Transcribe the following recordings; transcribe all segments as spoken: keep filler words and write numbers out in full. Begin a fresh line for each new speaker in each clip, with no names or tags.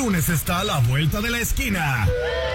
lunes está a la vuelta de la esquina.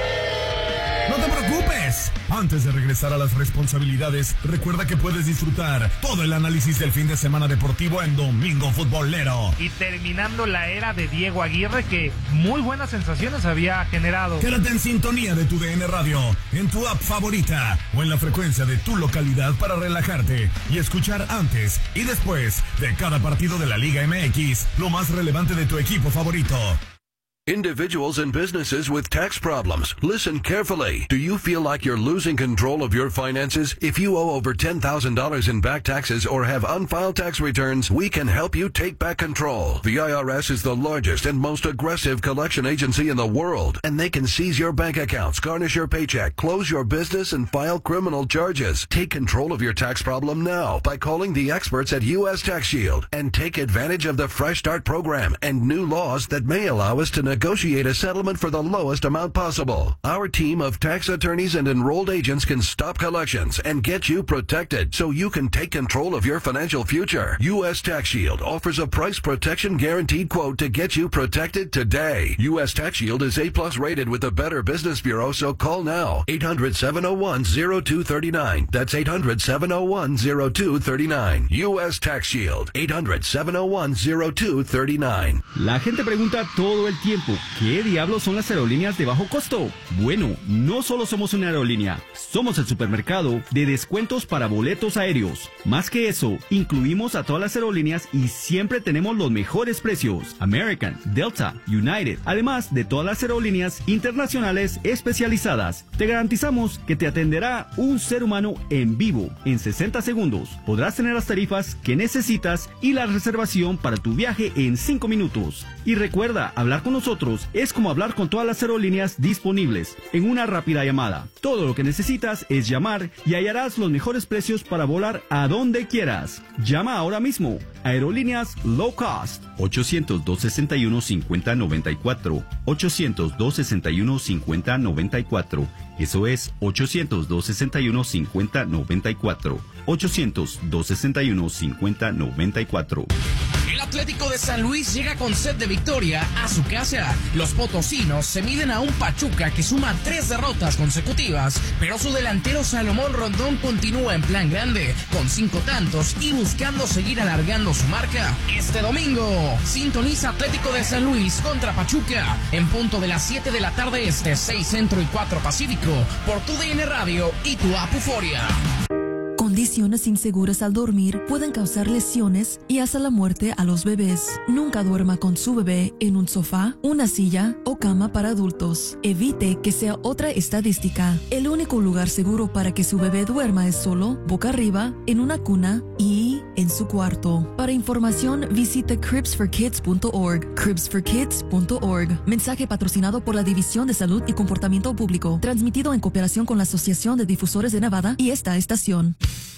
No te preocupes. Antes de regresar a las responsabilidades, recuerda que puedes disfrutar todo el análisis del fin de semana deportivo en Domingo Futbolero.
Y terminando la era de Diego Aguirre, que muy buenas sensaciones había generado.
Quédate en sintonía de tu D N Radio, en tu app favorita o en la frecuencia de tu localidad para relajarte y escuchar antes y después de cada partido de la Liga M X lo más relevante de tu equipo favorito.
Individuals and businesses with tax problems, listen carefully. Do you feel like you're losing control of your finances? If you owe over ten thousand dollars in back taxes or have unfiled tax returns, we can help you take back control. The I R S is the largest and most aggressive collection agency in the world, and they can seize your bank accounts, garnish your paycheck, close your business, and file criminal charges. Take control of your tax problem now by calling the experts at U S Tax Shield and take advantage of the Fresh Start program and new laws that may allow us to negotiate a settlement for the lowest amount possible. Our team of tax attorneys and enrolled agents can stop collections and get you protected so you can take control of your financial future. U S Tax Shield offers a price protection guaranteed quote to get you protected today. U S Tax Shield is A plus rated with the Better Business Bureau, so call now. eight hundred, seven oh one, oh two three nine. That's eight hundred, seven oh one, oh two three nine. U S Tax Shield. eight hundred, seven oh one, oh two three nine.
La gente pregunta todo el tiempo, ¿qué diablos son las aerolíneas de bajo costo? Bueno, no solo somos una aerolínea, somos el supermercado de descuentos para boletos aéreos. Más que eso, incluimos a todas las aerolíneas y siempre tenemos los mejores precios. American, Delta, United, además de todas las aerolíneas internacionales especializadas. Te garantizamos que te atenderá un ser humano en vivo en sesenta segundos. Podrás tener las tarifas que necesitas y la reservación para tu viaje en cinco minutos. Y recuerda, hablar con nosotros es como hablar con todas las aerolíneas disponibles en una rápida llamada. Todo lo que necesitas es llamar y hallarás los mejores precios para volar a donde quieras. Llama ahora mismo. Aerolíneas Low Cost. ochocientos, dos sesenta y uno, cincuenta noventa y cuatro. ochocientos, dos sesenta y uno, cincuenta noventa y cuatro. Eso es ochocientos, dos sesenta y uno, cincuenta noventa y cuatro. ochocientos, dos sesenta y uno, cincuenta noventa y cuatro.
El Atlético de San Luis llega con sed de victoria a su casa. Los potosinos se miden a un Pachuca que suma tres derrotas consecutivas, pero su delantero Salomón Rondón continúa en plan grande, con cinco tantos y buscando seguir alargando su marca. Este domingo, sintoniza Atlético de San Luis contra Pachuca, en punto de las siete de la tarde este, seis Centro y cuatro Pacífico, por tu D N Radio y tu app Euforia.
Condiciones inseguras al dormir pueden causar lesiones y hasta la muerte a los bebés. Nunca duerma con su bebé en un sofá, una silla o cama para adultos. Evite que sea otra estadística. El único lugar seguro para que su bebé duerma es solo, boca arriba, en una cuna y en su cuarto. Para información, visite cribs for kids punto org. cribs for kids punto org. Mensaje patrocinado por la División de Salud y Comportamiento Público. Transmitido en cooperación con la Asociación de Difusores de Nevada y esta estación.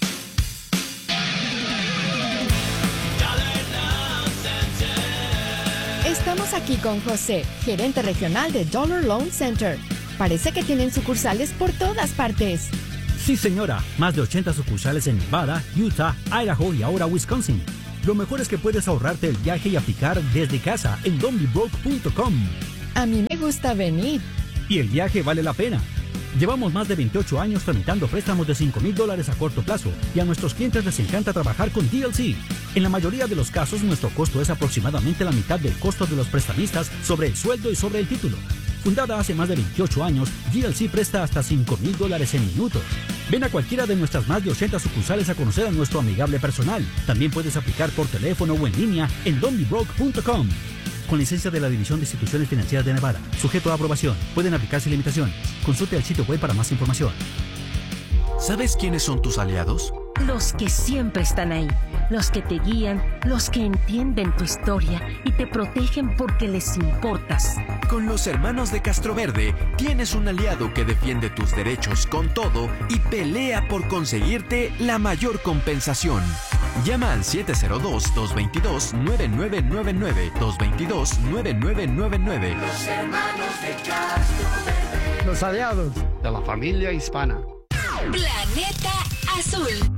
Estamos aquí con José, gerente regional de Dollar Loan Center. Parece que tienen sucursales por todas partes.
Sí, señora. Más de ochenta sucursales en Nevada, Utah, Idaho y ahora Wisconsin. Lo mejor es que puedes ahorrarte el viaje y aplicar desde casa en don be broke punto com.
A mí me gusta venir.
Y el viaje vale la pena. Llevamos más de veintiocho años tramitando préstamos de cinco mil dólares a corto plazo y a nuestros clientes les encanta trabajar con D L C. En la mayoría de los casos, nuestro costo es aproximadamente la mitad del costo de los prestamistas sobre el sueldo y sobre el título. Fundada hace más de veintiocho años, D L C presta hasta cinco mil dólares en minutos. Ven a cualquiera de nuestras más de ochenta sucursales a conocer a nuestro amigable personal. También puedes aplicar por teléfono o en línea en don be broke punto com. Con licencia de la División de Instituciones Financieras de Nevada. Sujeto a aprobación. Pueden aplicarse limitaciones. Consulte el sitio web para más información.
¿Sabes quiénes son tus aliados?
Los que siempre están ahí, los que te guían, los que entienden tu historia y te protegen porque les importas.
Con los hermanos de Castroverde tienes un aliado que defiende tus derechos con todo y pelea por conseguirte la mayor compensación. Llama al siete cero dos, dos dos dos, nueve nueve nueve nueve, dos dos dos, nueve nueve nueve nueve.
Los hermanos de Castroverde.
Los aliados de la familia hispana.
Planeta Azul.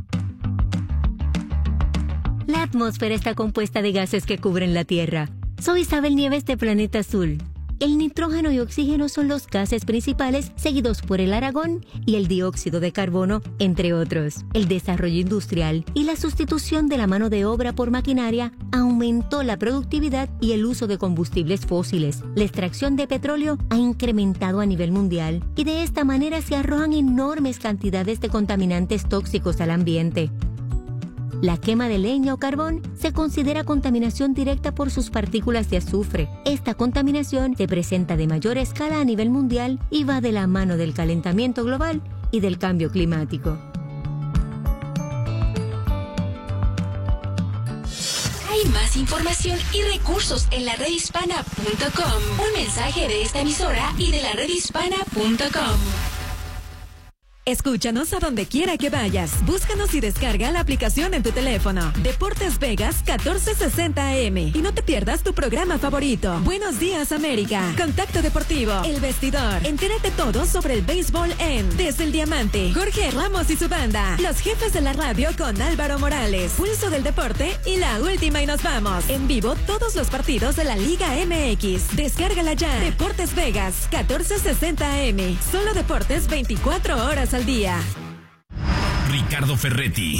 La atmósfera está compuesta de gases que cubren la Tierra. Soy Isabel Nieves de Planeta Azul. El nitrógeno y oxígeno son los gases principales, seguidos por el argón y el dióxido de carbono, entre otros. El desarrollo industrial y la sustitución de la mano de obra por maquinaria aumentó la productividad y el uso de combustibles fósiles. La extracción de petróleo ha incrementado a nivel mundial y de esta manera se arrojan enormes cantidades de contaminantes tóxicos al ambiente. La quema de leña o carbón se considera contaminación directa por sus partículas de azufre. Esta contaminación se presenta de mayor escala a nivel mundial y va de la mano del calentamiento global y del cambio climático.
Hay más información y recursos en la red hispana punto com. Un mensaje de esta emisora y de la red hispana punto com.
Escúchanos a donde quiera que vayas. Búscanos y descarga la aplicación en tu teléfono. Deportes Vegas catorce sesenta A M. Y no te pierdas tu programa favorito. Buenos días, América. Contacto Deportivo. El Vestidor. Entérate todo sobre el béisbol en Desde el Diamante. Jorge Ramos y su banda. Los Jefes de la Radio con Álvaro Morales. Pulso del Deporte y La Última y Nos Vamos. En vivo todos los partidos de la Liga M X. Descárgala ya. Deportes Vegas catorce sesenta A M. Solo deportes veinticuatro horas al día.
Ricardo Ferretti,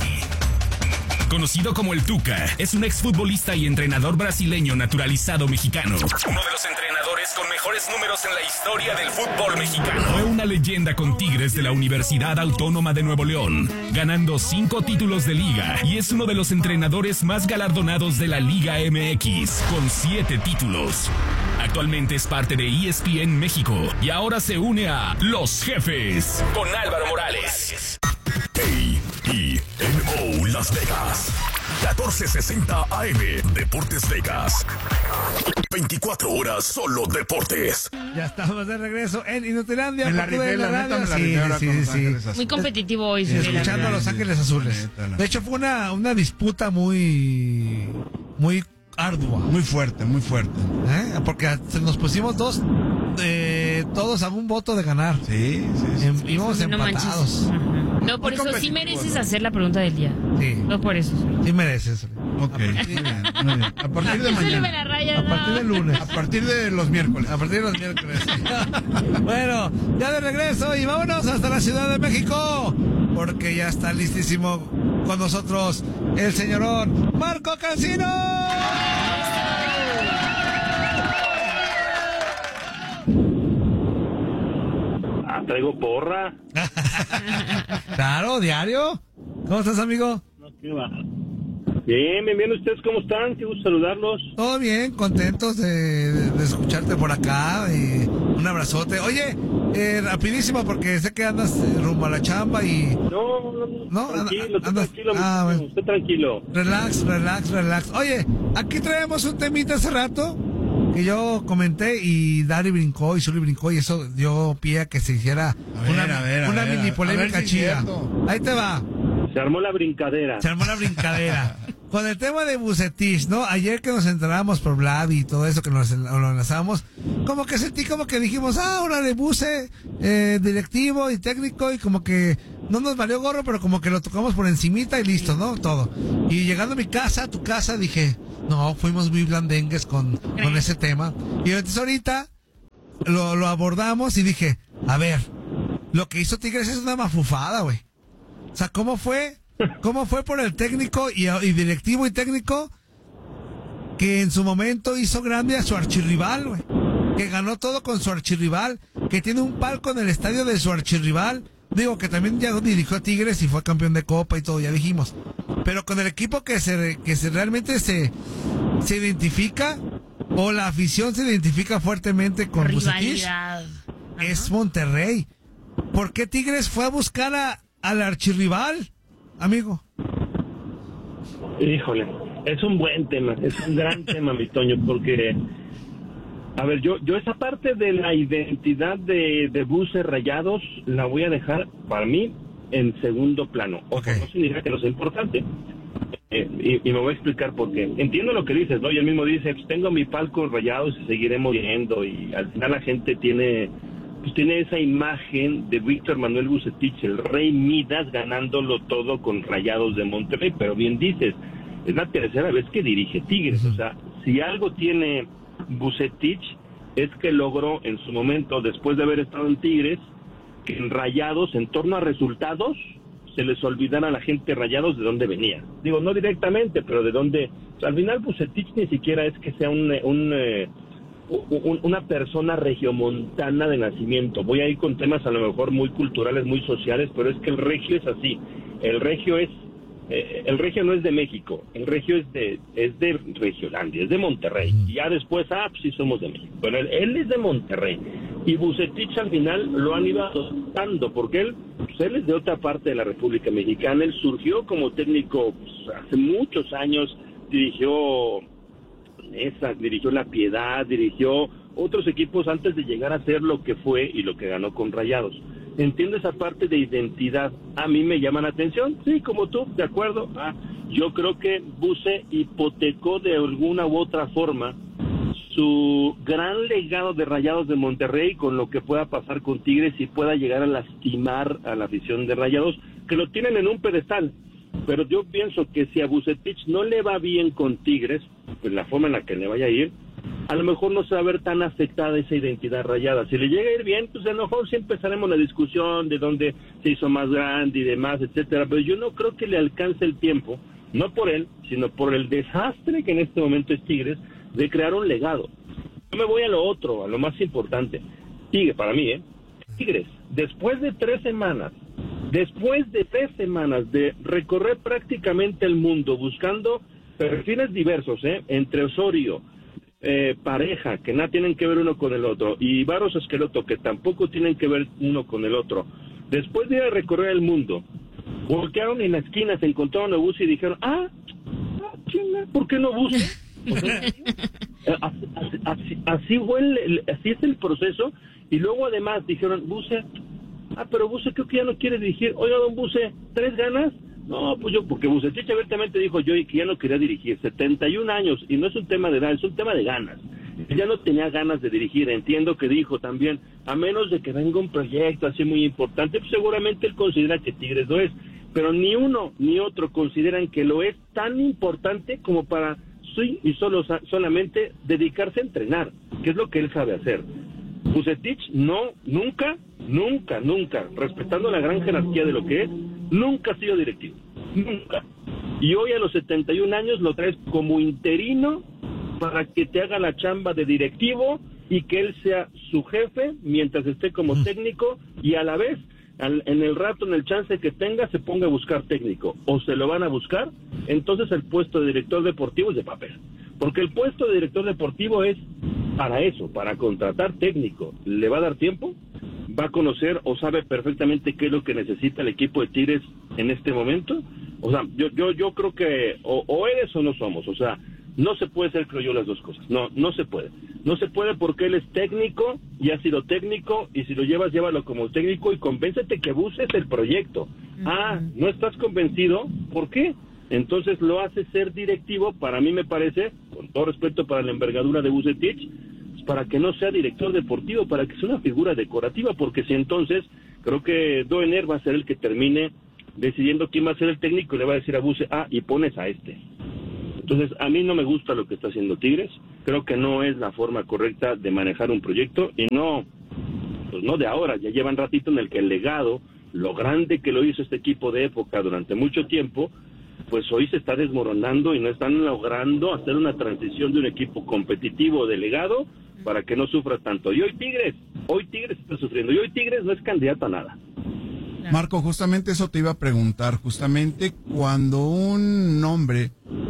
conocido como el Tuca, es un exfutbolista y entrenador brasileño naturalizado mexicano. Uno de los entrenadores con mejores números en la historia del fútbol mexicano. Fue una leyenda con Tigres de la Universidad Autónoma de Nuevo León, ganando cinco títulos de liga, y es uno de los entrenadores más galardonados de la Liga M X, con siete títulos. Actualmente es parte de E S P N México y ahora se une a Los Jefes con Álvaro Morales.
A E N O Las Vegas, catorce sesenta A M, Deportes Vegas. veinticuatro horas solo deportes.
Ya estamos de regreso en Inutilandia.
En la rifé, la neta me la rifé ahora con Los Ángeles Azules.
Muy competitivo hoy.
Sí, escuchando a Los Ángeles Azules. De hecho, fue una, una disputa muy... muy ardua.
Muy fuerte, muy fuerte.
¿Eh? Porque nos pusimos dos, eh, todos a un voto de ganar.
Sí, sí, sí.
En, íbamos
no
empatados.
No, por eso sí mereces hacer la pregunta del día.
Sí.
No por eso.
Sí mereces.
Ok, muy bien, muy bien. A partir de mañana.
Raya,
a partir del lunes.
A partir de los miércoles.
A partir de los miércoles. Bueno, ya de regreso y vámonos hasta la Ciudad de México. Porque ya está listísimo con nosotros el señorón Marco Cancino.
Ah, traigo porra.
Claro, diario. ¿Cómo estás, amigo?
No, ¿qué va? Bien, bien, bien. ¿Ustedes cómo están? Qué gusto saludarlos.
Todo bien, contentos de, de, de escucharte por acá. Y un abrazote. Oye, eh, rapidísimo, porque sé que andas rumbo a la chamba y...
No, no, no. Tranquilo,
andas...
tranquilo.
Ah, bueno.
Usted tranquilo.
Relax, relax, relax. Oye, aquí traemos un temita hace rato que yo comenté y Dari brincó y Zuli brincó y eso dio pie a que se hiciera
ver,
una,
a ver, a
una
ver,
mini
a
polémica
ver si
chida. Ahí te va.
Se armó la brincadera.
Se armó la brincadera. Con el tema de Vucetich, ¿no? Ayer que nos enterábamos por Vlad y todo eso que nos lo enlazamos, como que sentí como que dijimos, ah, una de Buce, eh, directivo y técnico, y como que no nos valió gorro, pero como que lo tocamos por encimita y listo, ¿no? Todo. Y llegando a mi casa, a tu casa, dije, no, fuimos muy blandengues con, con ese tema. Y entonces ahorita lo, lo abordamos y dije, a ver, lo que hizo Tigres es una mafufada, güey. O sea, ¿cómo fue? ¿Cómo fue por el técnico y, y directivo y técnico que en su momento hizo grande a su archirrival, güey? Que ganó todo con su archirrival, que tiene un palco en el estadio de su archirrival. Digo, que también ya dirigió a Tigres y fue campeón de Copa y todo, ya dijimos. Pero con el equipo que se que se realmente se, se identifica, o la afición se identifica fuertemente con Vucetich, es Monterrey. ¿Por qué Tigres fue a buscar a, al archirrival, amigo?
Híjole, es un buen tema, es un gran tema, mi Toño, porque, a ver, yo yo esa parte de la identidad de, de Buses Rayados la voy a dejar, para mí, en segundo plano. Okay. No significa que no sea importante. Eh, y, y me voy a explicar por qué. Entiendo lo que dices, ¿no? Y él mismo dice, pues tengo mi palco Rayados y seguiremos viendo, y al final la gente tiene... pues tiene esa imagen de Víctor Manuel Vucetich, el rey Midas, ganándolo todo con Rayados de Monterrey, pero bien dices, es la tercera vez que dirige Tigres, uh-huh. O sea, si algo tiene Vucetich es que logró en su momento, después de haber estado en Tigres, que en Rayados, en torno a resultados, se les olvidara a la gente de Rayados de dónde venía. Digo, no directamente, pero de dónde... O sea, al final Vucetich ni siquiera es que sea un, un, eh, un, una persona regiomontana de nacimiento. Voy a ir con temas a lo mejor muy culturales, muy sociales, pero es que el regio es así. El regio es... Eh, el regio no es de México, el regio es de es de Regiolandia, es de Monterrey. Y ya después, ah, pues sí somos de México. Pero él, él es de Monterrey. Y Vucetich al final lo han ido adoptando, porque él, pues él es de otra parte de la República Mexicana. Él surgió como técnico pues, hace muchos años, dirigió esa, dirigió La Piedad, dirigió otros equipos antes de llegar a ser lo que fue y lo que ganó con Rayados. Entiendo esa parte de identidad. A mí me llama la atención, sí, como tú, de acuerdo. Ah, yo creo que Buce hipotecó de alguna u otra forma su gran legado de Rayados de Monterrey con lo que pueda pasar con Tigres y pueda llegar a lastimar a la afición de Rayados, que lo tienen en un pedestal. Pero yo pienso que si a Vucetich no le va bien con Tigres, pues la forma en la que le vaya a ir, a lo mejor no se va a ver tan afectada esa identidad Rayada. Si le llega a ir bien, pues a lo mejor sí empezaremos la discusión de dónde se hizo más grande y demás, etcétera. Pero yo no creo que le alcance el tiempo, no por él, sino por el desastre que en este momento es Tigres, de crear un legado. Yo me voy a lo otro, a lo más importante. Tigres, para mí, ¿eh? Tigres, después de tres semanas, después de tres semanas de recorrer prácticamente el mundo buscando perfiles diversos, ¿eh? Entre Osorio, Eh, Pareja, que nada tienen que ver uno con el otro, y Barros Esqueloto, que tampoco tienen que ver uno con el otro. Después de ir a recorrer el mundo, voltearon en la esquina, se encontraron a Buce y dijeron, ah, ah chinga, ¿por qué no Buce? O sea, así, así, así, así, fue el, así es el proceso, y luego además dijeron, Buce, ah, pero Buce creo que ya no quiere dirigir. Oiga, don Buce, ¿tres ganas? No, pues yo, porque Vucetich abiertamente dijo yo que ya no quería dirigir, setenta y un años, y no es un tema de edad, es un tema de ganas. Él ya no tenía ganas de dirigir, entiendo que dijo también, a menos de que venga un proyecto así muy importante, pues seguramente él considera que Tigres lo es, pero ni uno ni otro consideran que lo es tan importante como para sí y solo solamente dedicarse a entrenar, que es lo que él sabe hacer. Vucetich no, nunca, nunca, nunca, respetando la gran jerarquía de lo que es, nunca ha sido directivo, nunca. Y hoy a los setenta y un años lo traes como interino para que te haga la chamba de directivo y que él sea su jefe mientras esté como técnico y a la vez, al, en el rato, en el chance que tenga, se ponga a buscar técnico o se lo van a buscar, entonces el puesto de director deportivo es de papel. Porque el puesto de director deportivo es para eso, para contratar técnico. ¿Le va a dar tiempo? ¿Va a conocer o sabe perfectamente qué es lo que necesita el equipo de Tigres en este momento? O sea, yo yo yo creo que o, o eres o no somos. O sea, no se puede ser, creo yo, las dos cosas. No, no se puede. No se puede porque él es técnico y ha sido técnico, y si lo llevas, llévalo como técnico y convéncete que buses el proyecto. Uh-huh. Ah, ¿no estás convencido? ¿Por qué? Entonces lo hace ser directivo, para mí me parece, con todo respeto para la envergadura de Vucetich, para que no sea director deportivo, para que sea una figura decorativa, porque si entonces, creo que Doener va a ser el que termine decidiendo quién va a ser el técnico y le va a decir a Buce, ah, y pones a este. Entonces, a mí no me gusta lo que está haciendo Tigres, creo que no es la forma correcta de manejar un proyecto, y no, pues no de ahora, ya llevan ratito en el que el legado, lo grande que lo hizo este equipo de época durante mucho tiempo, pues hoy se está desmoronando y no están logrando hacer una transición de un equipo competitivo de legado para que no sufra tanto. Y hoy Tigres, hoy Tigres está sufriendo, y hoy Tigres no es candidato a nada.
Marco, justamente eso te iba a preguntar, justamente cuando un hombre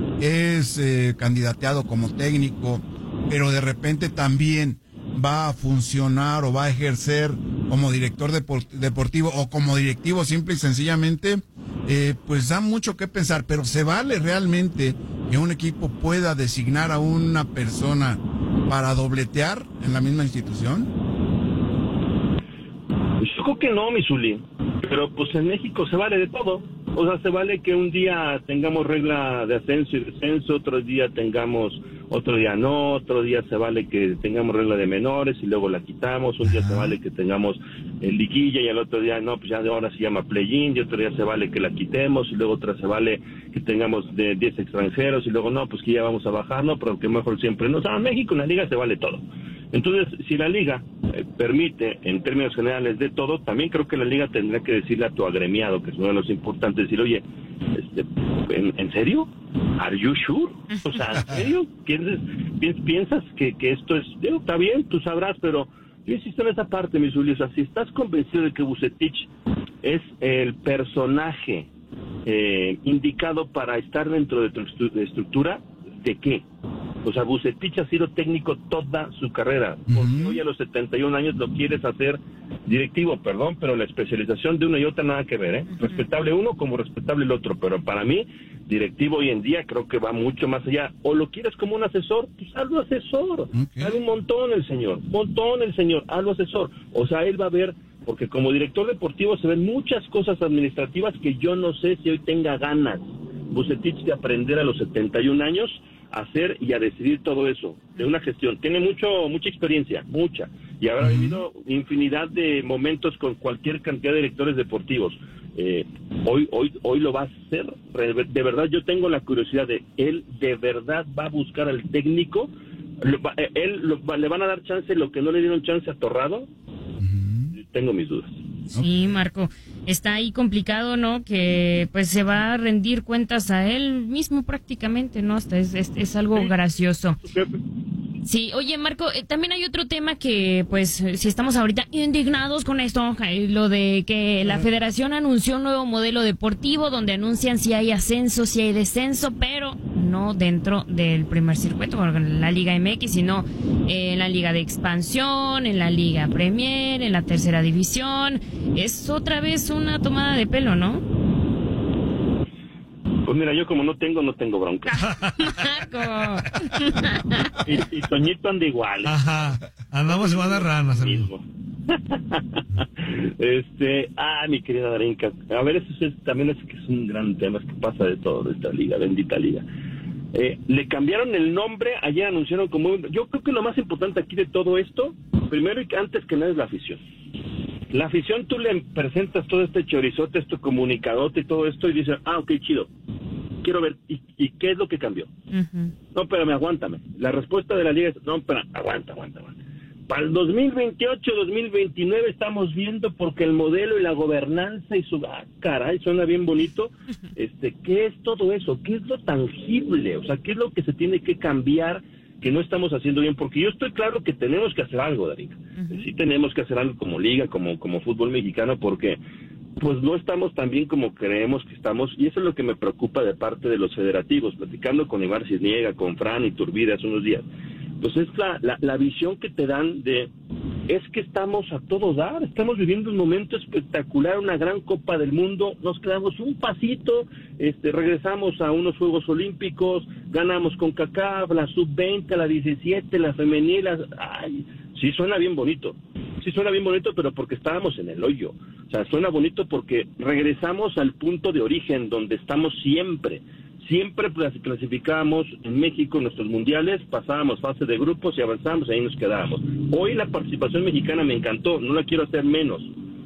es eh, candidateado como técnico, pero de repente también va a funcionar o va a ejercer como director depor- deportivo o como directivo simple y sencillamente, eh, pues da mucho que pensar, pero ¿se vale realmente que un equipo pueda designar a una persona para dobletear en la misma institución?
Yo creo que no, mi Zuli, pero pues en México se vale de todo. O sea, se vale que un día tengamos regla de ascenso y descenso, otro día tengamos, otro día no, otro día se vale que tengamos regla de menores y luego la quitamos, un día se vale que tengamos el liguilla y al otro día no, pues ya de ahora se llama play-in, y otro día se vale que la quitemos y luego otra se vale que tengamos de diez extranjeros y luego no, pues que ya vamos a bajar, no, pero que mejor siempre no. O sea, en México en la liga se vale todo. Entonces, si la liga eh, permite, en términos generales de todo, también creo que la liga tendría que decirle a tu agremiado, que es uno de los importantes, decir, oye, este, ¿en, ¿en serio? ¿Are you sure? O sea, ¿en serio? ¿Piensas, piensas que, que esto es, digo, está bien, tú sabrás, pero yo insisto en esa parte, mi Zuli, o sea, si estás convencido de que Vucetich es el personaje eh, indicado para estar dentro de tu estructura, ¿de qué? O sea, Vucetich ha sido técnico toda su carrera. Porque uh-huh. hoy a los setenta y un años lo quieres hacer directivo, perdón, pero la especialización de uno y otra nada que ver, ¿eh? Uh-huh. Respetable uno como respetable el otro, pero para mí, directivo hoy en día creo que va mucho más allá. O lo quieres como un asesor, pues hazlo asesor. Okay. Sabe un montón el señor, un montón el señor, hazlo asesor. O sea, él va a ver, porque como director deportivo se ven muchas cosas administrativas que yo no sé si hoy tenga ganas Vucetich de aprender a los setenta y un años a hacer y a decidir todo eso, de una gestión. Tiene mucho mucha experiencia, mucha, y habrá vivido infinidad de momentos con cualquier cantidad de directores deportivos. Eh, hoy, hoy, hoy lo va a hacer. De verdad, yo tengo la curiosidad de, él de verdad va a buscar al técnico, lo, él lo, le van a dar chance lo que no le dieron chance a Torrado. Uh-huh. Tengo mis dudas.
Sí, Marco, está ahí complicado, ¿no? Que pues se va a rendir cuentas a él mismo prácticamente, ¿no? Hasta es, es, es algo sí. gracioso. Sí, oye, Marco, eh, también hay otro tema que, pues, si estamos ahorita indignados con esto, eh, lo de que la federación anunció un nuevo modelo deportivo donde anuncian si hay ascenso, si hay descenso, pero no dentro del primer circuito, en la Liga M X, sino en la Liga de Expansión, en la Liga Premier, en la Tercera División. Es otra vez una tomada de pelo, ¿no?
Pues mira, yo como no tengo, no tengo bronca.
Marco.
y, y Toñito anda igual.
Ajá, andamos igual de ranas.
Mismo. este, ah, mi querida Darinka, a ver, eso es, también es que es un gran tema, es que pasa de todo de esta liga, bendita liga. Eh, le cambiaron el nombre, ayer anunciaron como... Yo creo que lo más importante aquí de todo esto, primero y antes que nada es la afición. La afición, tú le presentas todo este chorizote, este comunicadote y todo esto y dices, ah, ok, chido, quiero ver, ¿y, y qué es lo que cambió? Uh-huh. No, espérame, aguántame. La respuesta de la liga es, no, espera, aguanta, aguanta, aguanta. Para el dos mil veintiocho, dos mil veintinueve estamos viendo porque el modelo y la gobernanza y su... Ah, caray, suena bien bonito. Este, ¿qué es todo eso? ¿Qué es lo tangible? O sea, ¿qué es lo que se tiene que cambiar que no estamos haciendo bien? Porque yo estoy claro que tenemos que hacer algo, Darío. Uh-huh. Sí tenemos que hacer algo como liga, como, como fútbol mexicano, porque pues no estamos tan bien como creemos que estamos, y eso es lo que me preocupa de parte de los federativos. Platicando con Ibar Cisniega, con Fran y Turbide hace unos días, pues es la, la, la visión que te dan de, es que estamos a todo dar, estamos viviendo un momento espectacular, una gran Copa del Mundo, nos quedamos un pasito, este, regresamos a unos Juegos Olímpicos, ganamos con CONCACAF, la sub veinte, la diecisiete, la femenil, la, ay, sí suena bien bonito, sí suena bien bonito, pero porque estábamos en el hoyo, o sea, suena bonito porque regresamos al punto de origen donde estamos siempre. Siempre clasificábamos en México nuestros mundiales, pasábamos fase de grupos y avanzábamos y ahí nos quedábamos. Hoy la participación mexicana me encantó, no la quiero hacer menos,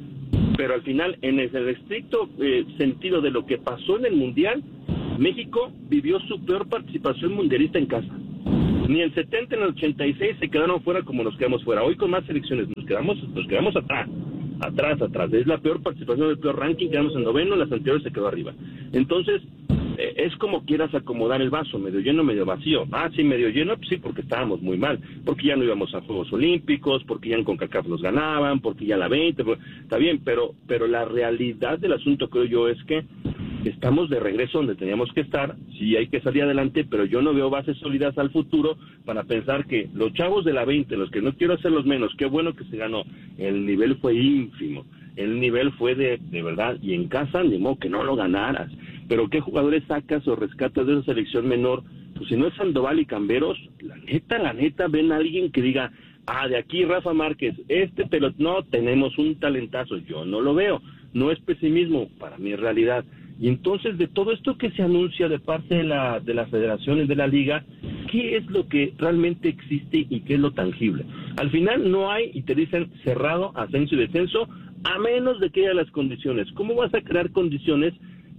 pero al final, en el estricto eh, sentido de lo que pasó en el mundial, México vivió su peor participación mundialista en casa. Ni el setenta ni el ochenta y seis se quedaron fuera como nos quedamos fuera. Hoy con más selecciones nos quedamos, nos quedamos atrás, atrás, atrás. Es la peor participación del peor ranking, quedamos en noveno, las anteriores se quedó arriba. Entonces, es como quieras acomodar el vaso, medio lleno, medio vacío. Ah, sí, medio lleno, pues sí, porque estábamos muy mal, porque ya no íbamos a Juegos Olímpicos, porque ya en CONCACAF nos ganaban, porque ya la veinte, pues, está bien, pero pero la realidad del asunto, creo yo, es que estamos de regreso donde teníamos que estar, sí hay que salir adelante, pero yo no veo bases sólidas al futuro para pensar que los chavos de la veinte, los que no quiero hacerlos menos, qué bueno que se ganó, el nivel fue ínfimo, el nivel fue de, de verdad, y en casa, ni modo que no lo ganaras. Pero ¿qué jugadores sacas o rescatas de esa selección menor? Pues si no es Sandoval y Camberos, la neta, la neta, ven a alguien que diga, ah, de aquí Rafa Márquez, este pelot, no, tenemos un talentazo. Yo no lo veo, no es pesimismo, para mí es realidad. Y entonces, de todo esto que se anuncia de parte de la de las federaciones de la liga, ¿qué es lo que realmente existe y qué es lo tangible? Al final no hay, y te dicen cerrado, ascenso y descenso, a menos de que haya las condiciones. ¿Cómo vas a crear condiciones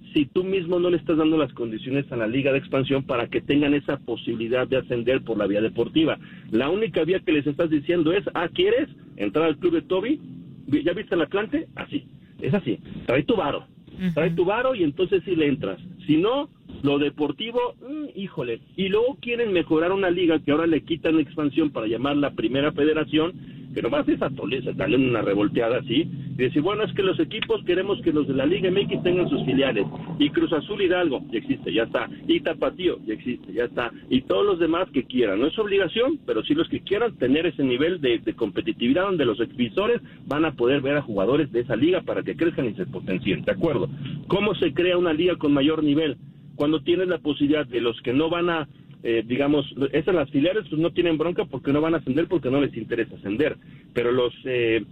si tú mismo no le estás dando las condiciones a la Liga de Expansión para que tengan esa posibilidad de ascender por la vía deportiva? La única vía que les estás diciendo es, ah, ¿quieres entrar al club de Toby? ¿Ya viste el Atlante? Así, es así, trae tu varo, trae tu varo y entonces sí le entras. Si no, lo deportivo, mmm, híjole, y luego quieren mejorar una liga que ahora le quitan expansión para llamarla Primera Federación, que nomás es atoleza, darle una revolteada así, y decir, bueno, es que los equipos queremos que los de la Liga M X tengan sus filiales, y Cruz Azul Hidalgo, ya existe, ya está, y Tapatío, ya existe, ya está, y todos los demás que quieran, no es obligación, pero sí los que quieran tener ese nivel de, de competitividad donde los exvisores van a poder ver a jugadores de esa liga para que crezcan y se potencien, ¿de acuerdo? ¿Cómo se crea una liga con mayor nivel? Cuando tienes la posibilidad de los que no van a, eh, digamos, esas las filiales pues no tienen bronca porque no van a ascender porque no les interesa ascender, pero los eh,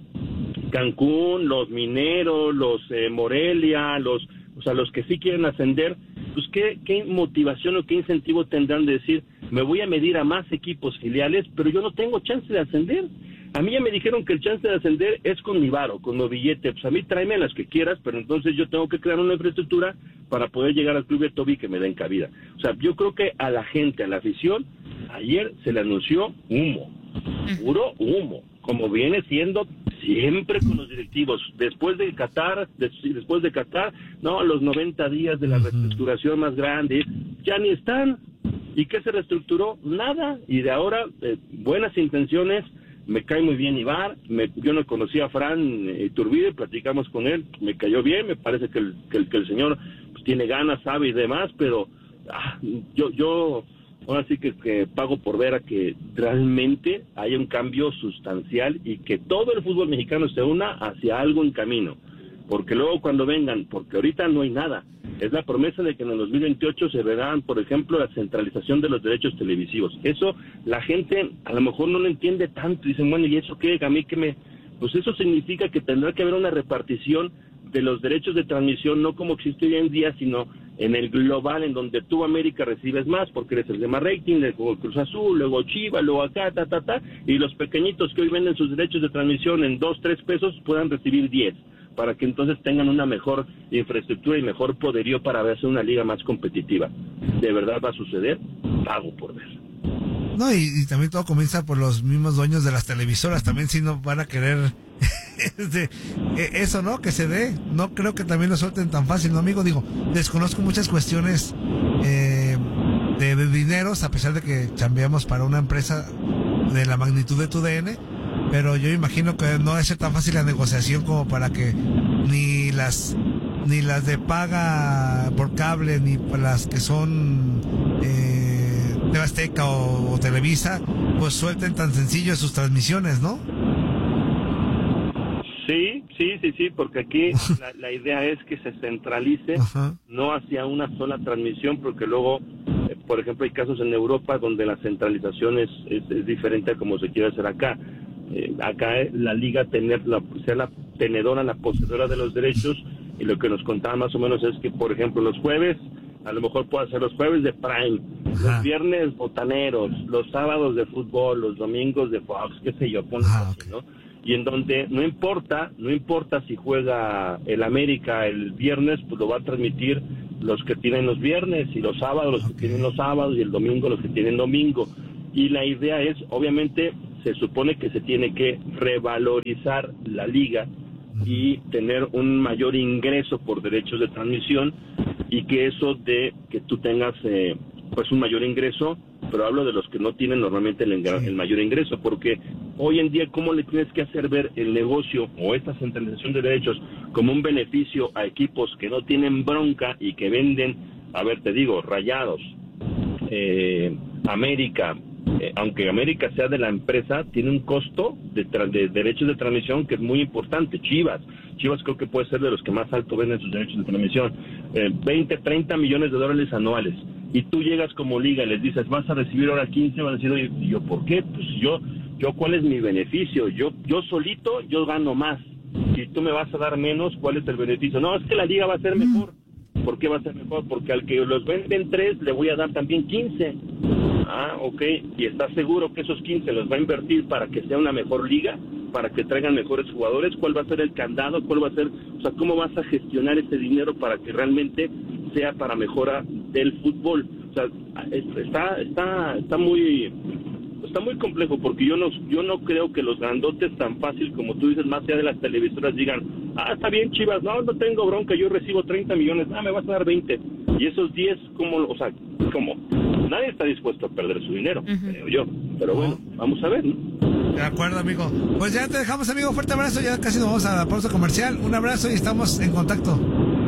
Cancún, los Mineros, los eh, Morelia, los, o sea, los que sí quieren ascender, pues qué, qué motivación o qué incentivo tendrán de decir, me voy a medir a más equipos filiales, pero yo no tengo chance de ascender. A mí ya me dijeron que el chance de ascender es con mi varo, con mi billete. Pues a mí tráeme las que quieras, pero entonces yo tengo que crear una infraestructura para poder llegar al club de Toby que me den cabida. O sea, yo creo que a la gente, a la afición, ayer se le anunció humo, puro humo, como viene siendo siempre con los directivos. Después de Qatar, después de Qatar, no, los noventa días de la reestructuración más grande, ya ni están. ¿Y qué se reestructuró? Nada. Y de ahora, eh, buenas intenciones. Me cae muy bien Ibar, me, yo no conocía a Fran eh, Iturbide, platicamos con él, me cayó bien, me parece que el, que el, que el señor pues, tiene ganas, sabe y demás, pero ah, yo, yo ahora sí que, que pago por ver a que realmente haya un cambio sustancial y que todo el fútbol mexicano se una hacia algo en camino, porque luego cuando vengan, porque ahorita no hay nada, es la promesa de que en el dos mil veintiocho se verán, por ejemplo, la centralización de los derechos televisivos. Eso la gente a lo mejor no lo entiende tanto. Dicen, bueno, ¿y eso qué? A mí que me... Pues eso significa que tendrá que haber una repartición de los derechos de transmisión, no como existe hoy en día, sino en el global, en donde tú, América, recibes más, porque eres el de más rating, luego Cruz Azul, luego Chivas, luego acá, ta, ta, ta, y los pequeñitos que hoy venden sus derechos de transmisión en dos, tres pesos puedan recibir diez. Para que entonces tengan una mejor infraestructura y mejor poderío para verse una liga más competitiva. ¿De verdad va a suceder? Pago por ver.
No, y, y también todo comienza por los mismos dueños de las televisoras, también si no van a querer este, eso, ¿no? Que se dé. No creo que también lo suelten tan fácil, ¿no, amigo? Digo, desconozco muchas cuestiones eh, de, de dineros, a pesar de que chambeamos para una empresa de la magnitud de tu D N, pero yo imagino que no es tan fácil la negociación como para que ni las ni las de paga por cable ni las que son eh, de Azteca o, o Televisa pues suelten tan sencillo sus transmisiones, ¿no?
Sí, sí, sí, sí, porque aquí la, la idea es que se centralice, ajá, no hacia una sola transmisión, porque luego, eh, por ejemplo, hay casos en Europa donde la centralización es, es, es diferente a como se quiere hacer acá. Eh, acá eh, la liga tener la, sea la tenedora, la poseedora de los derechos, y lo que nos contaban más o menos es que, por ejemplo, los jueves, a lo mejor puede ser los jueves de Prime, ajá, los viernes botaneros, los sábados de fútbol, los domingos de Fox, qué sé yo, ponle así, okay, ¿no? Y en donde no importa, no importa si juega el América el viernes, pues lo va a transmitir los que tienen los viernes, y los sábados los okay, que tienen los sábados, y el domingo los que tienen domingo. Y la idea es, obviamente, se supone que se tiene que revalorizar la liga y tener un mayor ingreso por derechos de transmisión, y que eso de que tú tengas eh, pues un mayor ingreso, pero hablo de los que no tienen normalmente el, el mayor ingreso, porque hoy en día, ¿cómo le tienes que hacer ver el negocio o esta centralización de derechos como un beneficio a equipos que no tienen bronca y que venden, a ver, te digo, Rayados, eh, América, Eh, aunque América sea de la empresa, tiene un costo de, tra- de derechos de transmisión que es muy importante. Chivas, Chivas creo que puede ser de los que más alto venden sus derechos de transmisión, eh, veinte, treinta millones de dólares anuales, y tú llegas como liga y les dices, vas a recibir ahora quince, van a decir, oye, ¿yo por qué? Pues yo, yo ¿cuál es mi beneficio? Yo, yo solito, yo gano más, si tú me vas a dar menos, ¿cuál es el beneficio? No, es que la liga va a ser mejor. ¿Por qué va a ser mejor? Porque al que los venden tres, le voy a dar también quince. Ah, ok, ¿y estás seguro que esos quince los va a invertir para que sea una mejor liga? para que traigan mejores jugadores? ¿Cuál va a ser el candado? ¿Cuál va a ser, o sea, cómo vas a gestionar ese dinero para que realmente sea para mejora del fútbol? O sea, está está está muy está muy complejo, porque yo no yo no creo que los grandotes tan fácil como tú dices, más allá de las televisoras, digan, ah, está bien, Chivas, no, no tengo bronca, yo recibo treinta millones, ah, me vas a dar veinte, y esos diez, ¿cómo? O sea, ¿cómo? Nadie está dispuesto a perder su dinero, uh-huh. creo yo, pero bueno, vamos a ver, ¿no?
De acuerdo, amigo. Pues ya te dejamos, amigo, fuerte abrazo, ya casi nos vamos a la pausa comercial, un abrazo y estamos en contacto.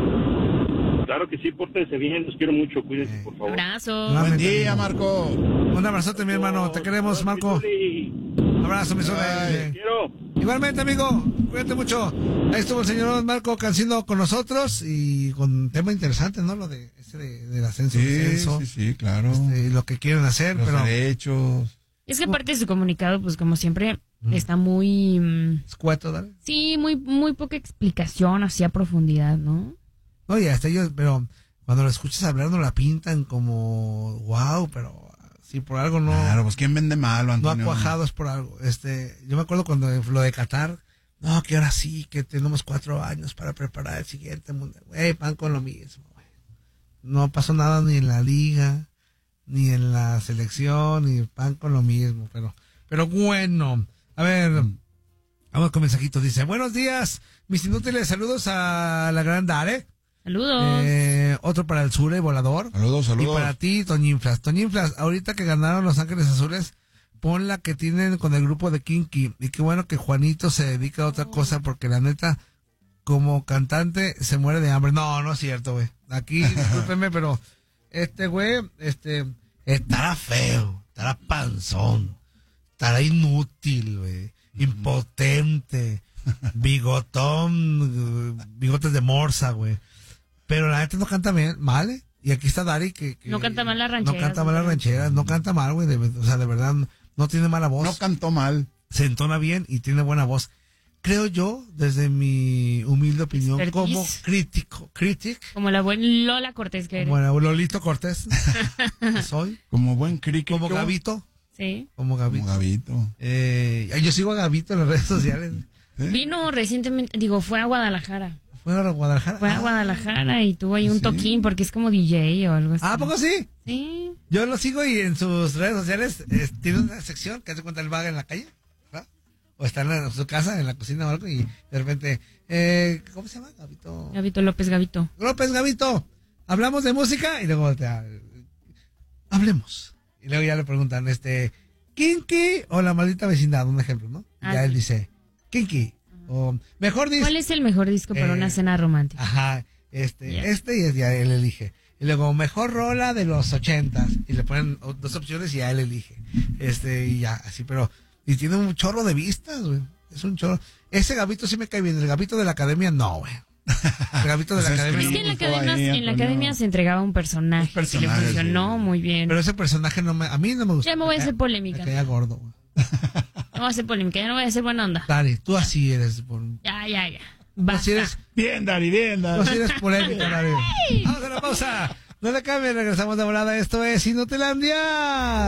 Claro que sí, pórtense bien, los quiero mucho, cuídense, por favor.
Abrazo.
Buen día, Marco.
Un abrazote, mi hermano, te queremos, Marco. Un abrazo, mi Zuli.
Te quiero.
Igualmente, amigo, cuídate mucho. Ahí estuvo el señor Marco Cancino con nosotros y con un tema interesante, ¿no? Lo de ese de, del ascenso,
sí,
descenso.
Sí, sí, claro.
Este, lo que quieren hacer,
los
pero...
derechos.
Es que aparte de su comunicado, pues como siempre, mm. está muy...
Escueto, ¿dale?
Sí, muy, muy poca explicación, así a profundidad, ¿no?
Oye, hasta ellos, pero cuando lo escuchas hablar no la pintan como wow, pero si por algo no...
Claro, pues ¿quién vende malo, Antonio?
No ha cuajado es por algo. Este, yo me acuerdo cuando lo de Qatar, no, que ahora sí, que tenemos cuatro años para preparar el siguiente mundial. Güey, van con lo mismo, güey. No pasó nada ni en la liga, ni en la selección, ni pan con lo mismo, pero, pero bueno, a ver, mm. vamos con mensajitos, dice, buenos días, mis inútiles, saludos a la gran Dare.
Saludos.
Eh, otro para el Sure, volador.
Saludos, saludos.
Y para ti, Toñinflas. Toñinflas, ahorita que ganaron Los Ángeles Azules, pon la que tienen con el grupo de Kinky. Y qué bueno que Juanito se dedica a otra cosa, porque la neta, como cantante, se muere de hambre. No, no es cierto, güey. Aquí, discúlpenme, pero este güey, este, estará feo, estará panzón, estará inútil, güey, impotente, bigotón, bigotes de morsa, güey. Pero la neta no canta bien, mal, ¿eh? Y aquí está Dari que, que...
No canta mal las rancheras.
No canta mal las rancheras, no canta mal, güey. O sea, de verdad, no tiene mala voz.
No cantó mal.
Se entona bien y tiene buena voz. Creo yo, desde mi humilde opinión, Expertise. como crítico, crítico.
Como la buena Lola Cortés que eres.
Bueno, Lolito Cortés. Soy.
Como buen crítico.
Como Gabito.
Sí.
Como Gabito.
Como Gabito.
Eh, yo sigo a Gabito en las redes sociales.
¿Eh? Vino recientemente, digo, fue a Guadalajara.
¿Fue a Guadalajara?
Fue a Guadalajara y tuvo ahí un ¿sí? toquín porque es como D J o algo así.
¿Ah, poco sí?
Sí.
Yo lo sigo y en sus redes sociales eh, tiene una sección que hace cuenta el vaga en la calle, ¿verdad? O está en su casa, en la cocina o algo y de repente, eh, ¿cómo se llama? Gabito.
Gabito López Gabito.
López Gabito. Hablamos de música y luego te, hablemos. Y luego ya le preguntan, este, Kinky o La Maldita Vecindad, un ejemplo, ¿no? Ah, ya él dice, Kinky. O mejor disco.
¿Cuál es el mejor disco para eh, una cena romántica?
Ajá, este, yeah. este y ya él elige. Y luego, mejor rola de los ochentas. Y le ponen dos opciones y ya él elige. Este, y ya, así, pero, y tiene un chorro de vistas, güey. Es un chorro. Ese Gabito sí me cae bien. El Gabito de la academia, no, güey. El Gabito de la academia.
Es que en la academia, ahí, en la academia se entregaba un personaje. Un personaje que le funcionó sí. muy bien.
Pero ese personaje no me, a mí no me gusta.
Ya me voy a hacer polémica.
Me caía gordo, güey.
No voy a hacer polémica, ya no voy a hacer buena onda.
Dari, tú así eres. Por...
Ya, ya, ya. Basta.
Tú eres...
Bien, Dari, bien, Dari.
Tú así eres polémica, Dari. Vamos a la pausa. No le cambien, regresamos de volada. Esto es Inutilandia.